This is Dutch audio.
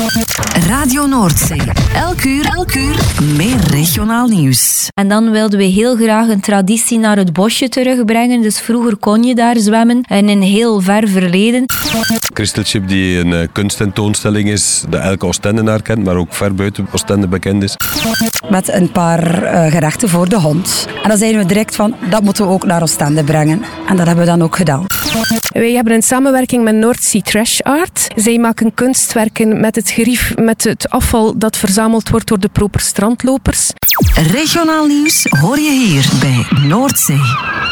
Radio Noordzee. Elk uur meer regionaal nieuws. En dan wilden we heel graag een traditie naar het bosje terugbrengen. Dus vroeger kon je daar zwemmen. En in heel ver verleden. Crystal Ship die een kunsttentoonstelling is, dat elke Oostendenaar kent, maar ook ver buiten Oostende bekend is. Met een paar gerechten voor de hond. En dan zeiden we direct van, dat moeten we ook naar Oostende brengen. En dat hebben we dan ook gedaan. Wij hebben een samenwerking met North Sea Trash Art. Zij maken kunstwerken met het gerief, met het afval dat verzameld wordt door de proper strandlopers. Regionaal nieuws hoor je hier bij Noordzee.